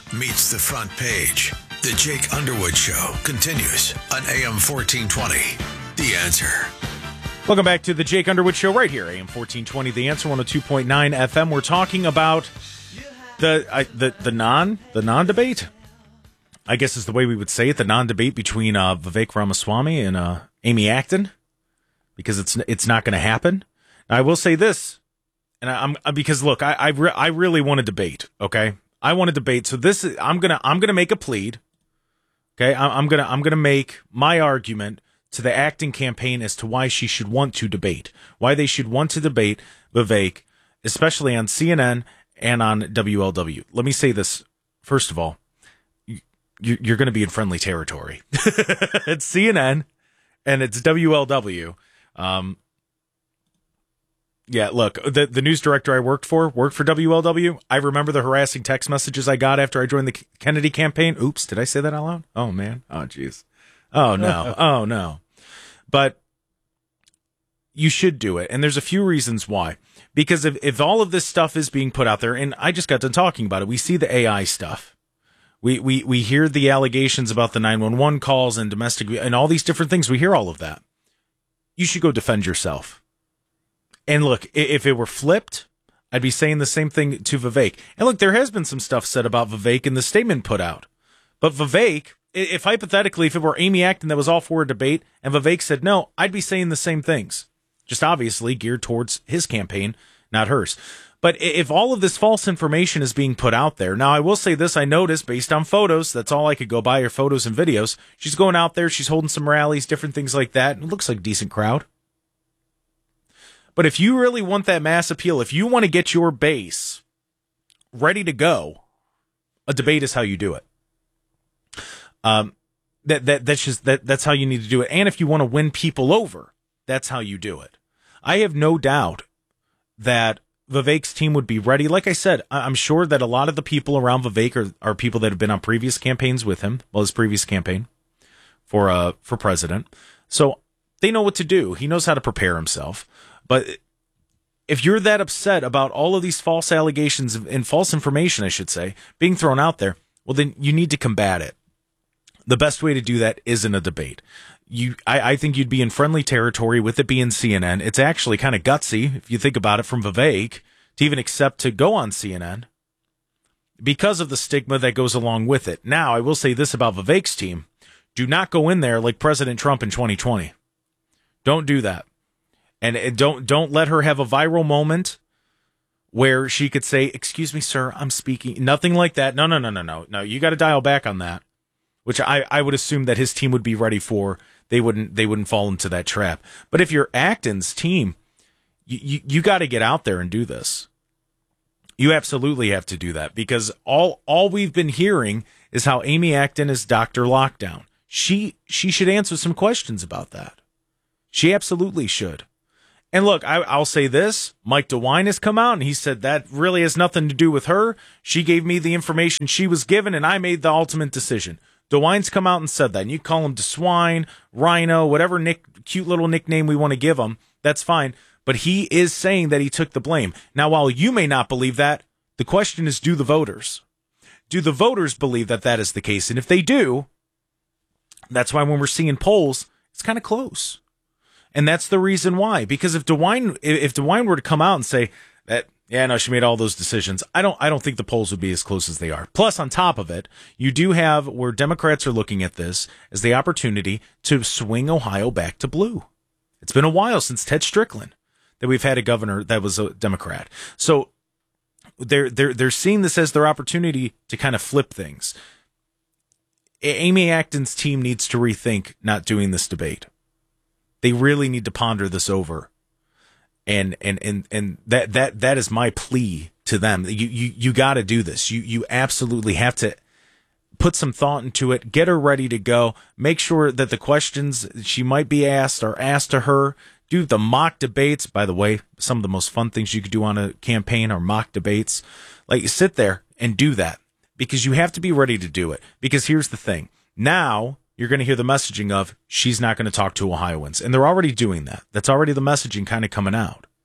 meets the front page. The Jake Underwood Show continues on AM 1420. The Answer. Welcome back to the Jake Underwood Show right here, AM 1420. The Answer 102.9 FM. We're talking about the non-debate. I guess is the way we would say it. The non-debate between Vivek Ramaswamy and Amy Acton, because it's not going to happen. Now, I will say this, and because look, I really want to debate. Okay, I want to debate. So I'm gonna make a plead. Okay, I'm gonna make my argument to the Acton campaign as to why she should want to debate, why they should want to debate Vivek, especially on CNN and on WLW. Let me say this first of all: you're going to be in friendly territory. It's CNN and it's WLW. Yeah, look, the news director I worked for WLW. I remember the harassing text messages I got after I joined the Kennedy campaign. Oops, did I say that out loud? Oh, man. Oh, jeez. Oh, no. Oh, no. But you should do it, and there's a few reasons why. Because if all of this stuff is being put out there, and I just got done talking about it, we see the AI stuff. We hear the allegations about the 911 calls and domestic and all these different things. We hear all of that. You should go defend yourself. And look, if it were flipped, I'd be saying the same thing to Vivek. And look, there has been some stuff said about Vivek in the statement put out. But Vivek, if hypothetically, if it were Amy Acton that was all for a debate and Vivek said no, I'd be saying the same things. Just obviously geared towards his campaign, not hers. But if all of this false information is being put out there, now I will say this, I noticed based on photos, that's all I could go by are photos and videos. She's going out there, she's holding some rallies, different things like that. It looks like a decent crowd. But if you really want that mass appeal, if you want to get your base ready to go, a debate is how you do it. That's how you need to do it. And if you want to win people over, that's how you do it. I have no doubt that Vivek's team would be ready. Like I said, I'm sure that a lot of the people around Vivek are people that have been on previous campaigns with him, well, his previous campaign for president. So they know what to do. He knows how to prepare himself. But if you're that upset about all of these false allegations and false information, I should say, being thrown out there, well, then you need to combat it. The best way to do that is in a debate. I think you'd be in friendly territory with it being CNN. It's actually kind of gutsy, if you think about it, from Vivek to even accept to go on CNN because of the stigma that goes along with it. Now, I will say this about Vivek's team. Do not go in there like President Trump in 2020. Don't do that. And don't let her have a viral moment where she could say, "Excuse me, sir, I'm speaking." Nothing like that. No. No, you got to dial back on that, which I would assume that his team would be ready for. They wouldn't fall into that trap. But if you're Acton's team, you got to get out there and do this. You absolutely have to do that because all we've been hearing is how Amy Acton is Dr. Lockdown. She should answer some questions about that. She absolutely should. And look, I'll say this. Mike DeWine has come out and he said that really has nothing to do with her. She gave me the information she was given and I made the ultimate decision. DeWine's come out and said that. And you call him DeSwine, Rhino, whatever cute little nickname we want to give him, that's fine. But he is saying that he took the blame. Now, while you may not believe that, the question is, do the voters? Do the voters believe that that is the case? And if they do, that's why when we're seeing polls, it's kind of close. And that's the reason why. Because if DeWine were to come out and say that, yeah, no, she made all those decisions, I don't think the polls would be as close as they are. Plus, on top of it, you do have where Democrats are looking at this as the opportunity to swing Ohio back to blue. It's been a while since Ted Strickland that we've had a governor that was a Democrat. So they're seeing this as their opportunity to kind of flip things. Amy Acton's team needs to rethink not doing this debate. They really need to ponder this over. And that is my plea to them. You got to do this. You absolutely have to put some thought into it. Get her ready to go. Make sure that the questions she might be asked are asked to her. Do the mock debates. By the way, some of the most fun things you could do on a campaign are mock debates. Like, sit there and do that because you have to be ready to do it. Because here's the thing. Now you're going to hear the messaging of she's not going to talk to Ohioans. And they're already doing that. That's already the messaging kind of coming out.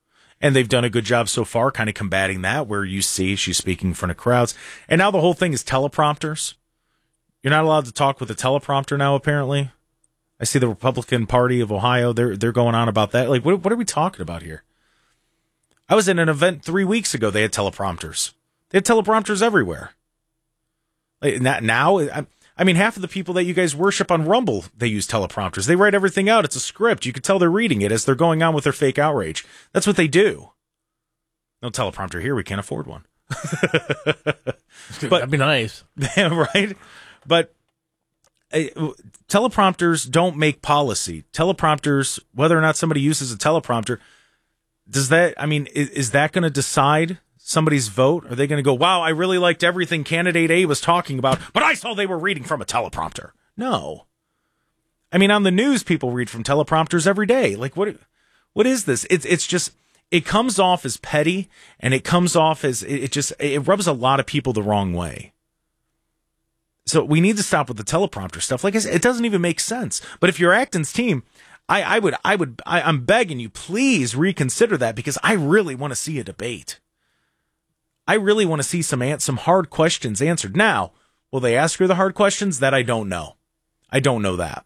And they've done a good job so far kind of combating that, where you see she's speaking in front of crowds. And now the whole thing is teleprompters. You're not allowed to talk with a teleprompter now, apparently. I see the Republican Party of Ohio, they're going on about that. Like, what are we talking about here? I was at an event 3 weeks ago. They had teleprompters. They had teleprompters everywhere. Like, now, I mean, half of the people that you guys worship on Rumble, they use teleprompters. They write everything out. It's a script. You can tell they're reading it as they're going on with their fake outrage. That's what they do. No teleprompter here. We can't afford one. Dude, that'd be nice. Right? But teleprompters don't make policy. Teleprompters, whether or not somebody uses a teleprompter, is that going to decide somebody's vote? Are they going to go, wow, I really liked everything candidate A was talking about, but I saw they were reading from a teleprompter? No. I mean, on the news, people read from teleprompters every day. Like, what is this? It's just, it comes off as petty, and it comes off as, it rubs a lot of people the wrong way. So we need to stop with the teleprompter stuff. Like I said, it doesn't even make sense. But if you're Acton's team, I'm begging you, please reconsider that, because I really want to see a debate. I really want to see some hard questions answered. Now, will they ask her the hard questions? That I don't know. I don't know that.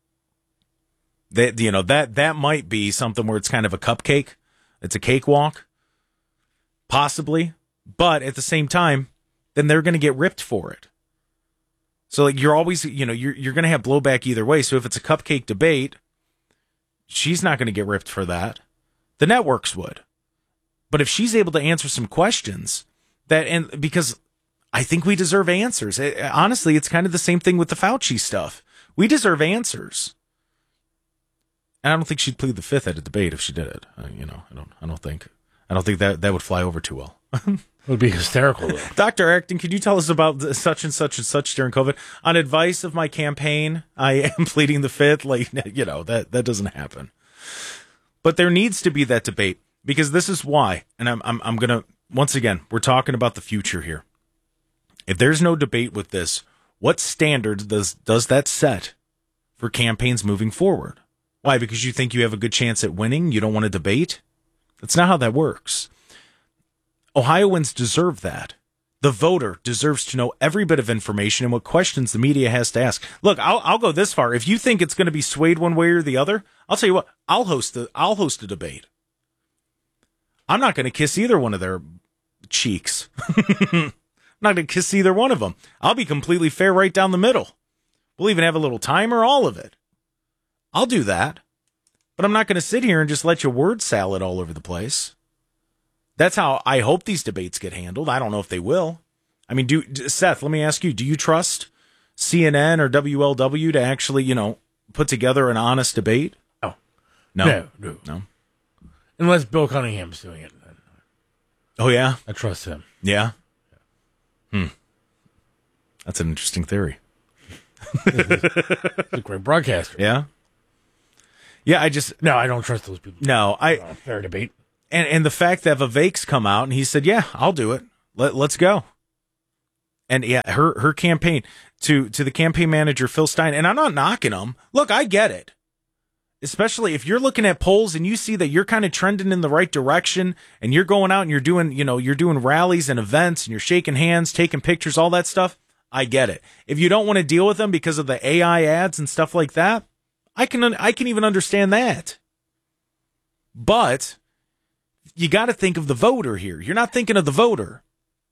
That might be something where it's kind of a cupcake. It's a cakewalk, possibly. But at the same time, then they're going to get ripped for it. So like you're always, you're going to have blowback either way. So if it's a cupcake debate, she's not going to get ripped for that. The networks would. But if she's able to answer some questions because I think we deserve answers. Honestly, it's kind of the same thing with the Fauci stuff. We deserve answers. And I don't think she'd plead the fifth at a debate if she did it. I don't think that would fly over too well. It would be hysterical, though. Dr. Acton, could you tell us about such and such and such during COVID? On advice of my campaign, I am pleading the fifth. Like, that doesn't happen. But there needs to be that debate, because this is why. And I'm going to, once again, we're talking about the future here. If there's no debate with this, what standard does that set for campaigns moving forward? Why? Because you think you have a good chance at winning? You don't want to debate? That's not how that works. Ohioans deserve that. The voter deserves to know every bit of information and what questions the media has to ask. Look, I'll go this far. If you think it's going to be swayed one way or the other, I'll tell you what, I'll host a debate. I'm not going to kiss either one of their cheeks. I'm not going to kiss either one of them. I'll be completely fair right down the middle. We'll even have a little timer, all of it. I'll do that. But I'm not going to sit here and just let you word salad all over the place. That's how I hope these debates get handled. I don't know if they will. I mean, Seth, let me ask you, do you trust CNN or WLW to actually, put together an honest debate? No. Unless Bill Cunningham's doing it. Oh, yeah? I trust him. Yeah? That's an interesting theory. He's a great broadcaster. Yeah? Yeah, No, I don't trust those people. No, fair debate. And the fact that Vivek's come out and he said, yeah, I'll do it. Let's go. And yeah, her campaign to the campaign manager, Phil Stein, and I'm not knocking him. Look, I get it. Especially if you're looking at polls and you see that you're kind of trending in the right direction and you're going out and you're doing rallies and events and you're shaking hands, taking pictures, all that stuff. I get it. If you don't want to deal with them because of the AI ads and stuff like that, I can even understand that. But you got to think of the voter here. You're not thinking of the voter.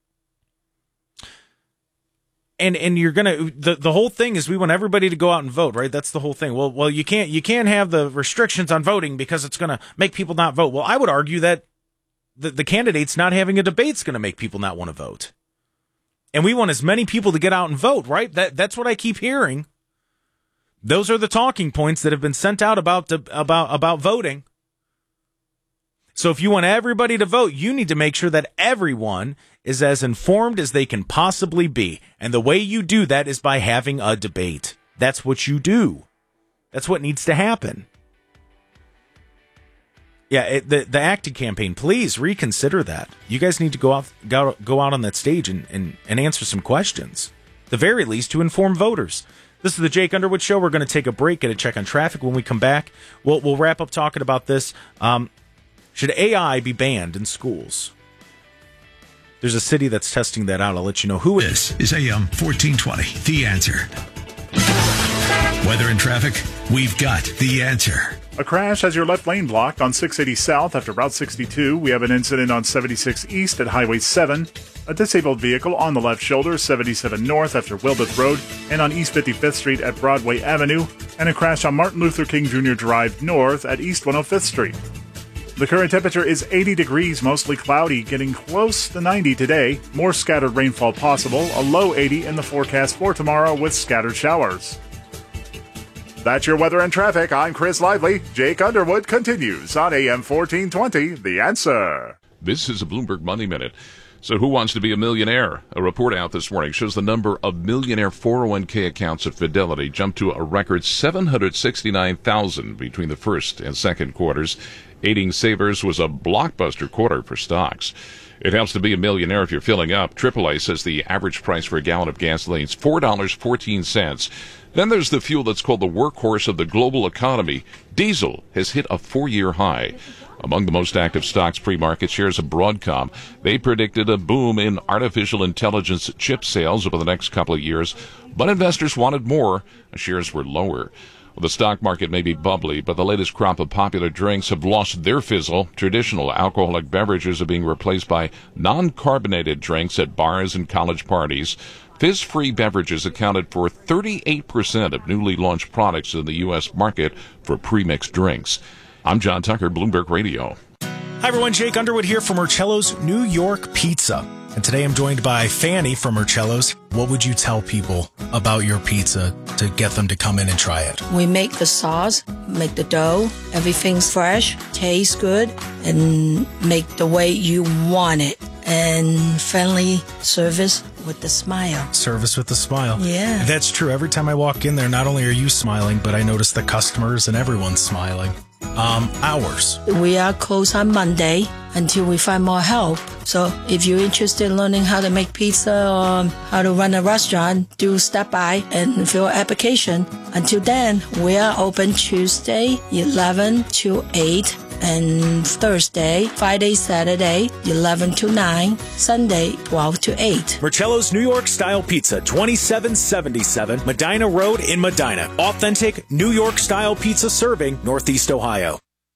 And you're going to, the whole thing is we want everybody to go out and vote, right? That's the whole thing. Well, you can't have the restrictions on voting because it's going to make people not vote. Well, I would argue that the candidates not having a debate is going to make people not want to vote. And we want as many people to get out and vote, right? That's what I keep hearing. Those are the talking points that have been sent out about voting. So if you want everybody to vote, you need to make sure that everyone is as informed as they can possibly be. And the way you do that is by having a debate. That's what you do. That's what needs to happen. Yeah, the Acton campaign, please reconsider that. You guys need to go out on that stage and answer some questions. The very least to inform voters. This is the Jake Underwood Show. We're going to take a break, get a check on traffic. When we come back, we'll wrap up talking about this. Should AI be banned in schools? There's a city that's testing that out. I'll let you know who it is. This is AM 1420, The Answer. Weather and traffic, we've got the answer. A crash has your left lane blocked on 680 South after Route 62. We have an incident on 76 East at Highway 7. A disabled vehicle on the left shoulder, 77 North after Wilbeth Road, and on East 55th Street at Broadway Avenue. And a crash on Martin Luther King Jr. Drive North at East 105th Street. The current temperature is 80 degrees, mostly cloudy, getting close to 90 today. More scattered rainfall possible, a low 80 in the forecast for tomorrow with scattered showers. That's your weather and traffic. I'm Chris Lively. Jake Underwood continues on AM 1420, The Answer. This is a Bloomberg Money Minute. So who wants to be a millionaire? A report out this morning shows the number of millionaire 401k accounts at Fidelity jumped to a record 769,000 between the first and second quarters. Aiding savers was a blockbuster quarter for stocks. It helps to be a millionaire if you're filling up. AAA says the average price for a gallon of gasoline is $4.14. Then there's the fuel that's called the workhorse of the global economy. Diesel has hit a 4-year high. Among the most active stocks pre-market shares of Broadcom. They predicted a boom in artificial intelligence chip sales over the next couple of years, but investors wanted more. Shares were lower. Well, the stock market may be bubbly, but the latest crop of popular drinks have lost their fizzle. Traditional alcoholic beverages are being replaced by non-carbonated drinks at bars and college parties. Fizz-free beverages accounted for 38% of newly launched products in the U.S. market for pre-mixed drinks. I'm John Tucker, Bloomberg Radio. Hi, everyone. Jake Underwood here from Marcello's New York Pizza. And today I'm joined by Fanny from Marcello's. What would you tell people about your pizza to get them to come in and try it? We make the sauce, make the dough, everything's fresh, tastes good, and make the way you want it. And friendly service with the smile. Service with a smile. Yeah. That's true. Every time I walk in there, not only are you smiling, but I notice the customers and everyone's smiling. Hours. We are closed on Monday until we find more help. So if you're interested in learning how to make pizza or how to run a restaurant, do stop by and fill an application. Until then, we are open Tuesday, 11 to 8. And Thursday, Friday, Saturday, 11 to 9, Sunday, 12 to 8. Marcello's New York Style Pizza, 2777 Medina Road in Medina. Authentic New York Style pizza serving Northeast Ohio.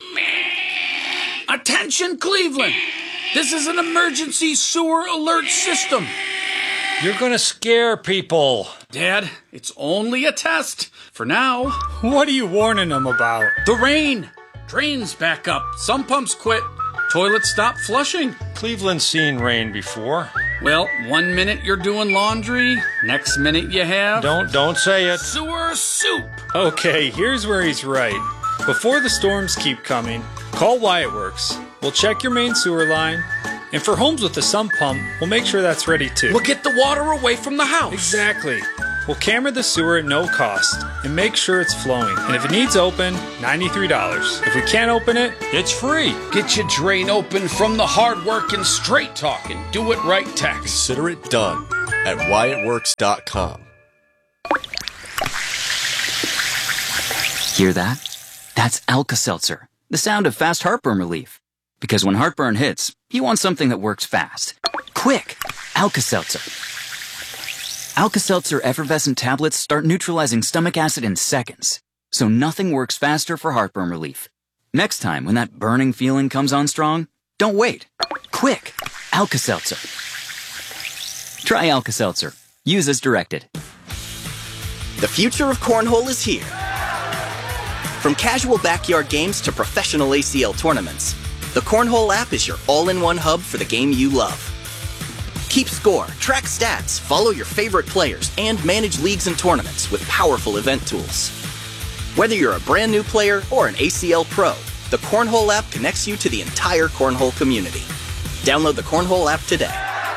Attention, Cleveland! This is an emergency sewer alert system. You're gonna scare people. Dad, it's only a test. For now. What are you warning them about? The rain. Drains back up. Some pumps quit. Toilets stop flushing. Cleveland's seen rain before. Well, 1 minute you're doing laundry. Next minute you have... Don't say it. Sewer soup. Okay, here's where he's right. Before the storms keep coming, call Wyatt Works. We'll check your main sewer line. And for homes with a sump pump, we'll make sure that's ready too. We'll get the water away from the house. Exactly. We'll camera the sewer at no cost and make sure it's flowing. And if it needs open, $93. If we can't open it, it's free. Get your drain open from the hard work and straight talking. Do it right tax. Consider it done at WyattWorks.com. Hear that? That's Alka-Seltzer, the sound of fast heartburn relief. Because when heartburn hits, you want something that works fast. Quick! Alka-Seltzer. Alka-Seltzer effervescent tablets start neutralizing stomach acid in seconds, so nothing works faster for heartburn relief. Next time, when that burning feeling comes on strong, don't wait. Quick! Alka-Seltzer. Try Alka-Seltzer. Use as directed. The future of cornhole is here. From casual backyard games to professional ACL tournaments, the Cornhole app is your all-in-one hub for the game you love. Keep score, track stats, follow your favorite players, and manage leagues and tournaments with powerful event tools. Whether you're a brand new player or an ACL pro, the Cornhole app connects you to the entire Cornhole community. Download the Cornhole app today.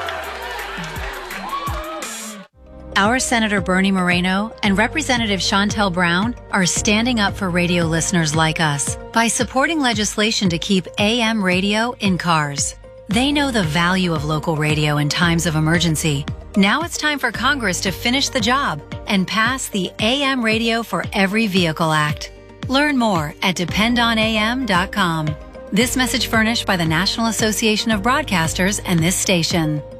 Our Senator Bernie Moreno and Representative Shontel Brown are standing up for radio listeners like us by supporting legislation to keep AM radio in cars. They know the value of local radio in times of emergency. Now it's time for Congress to finish the job and pass the AM Radio for Every Vehicle Act. Learn more at dependonam.com. This message furnished by the National Association of Broadcasters and this station.